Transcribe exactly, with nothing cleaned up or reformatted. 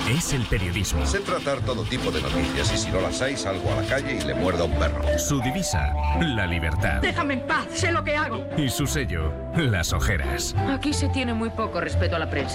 es el periodismo. Sé tratar todo tipo de noticias y si no las hay, salgo a la calle y le muerdo a un perro. Su divisa, la libertad. Déjame en paz, sé lo que hago. Y su sello, las ojeras. Aquí se tiene muy poco respeto a la prensa.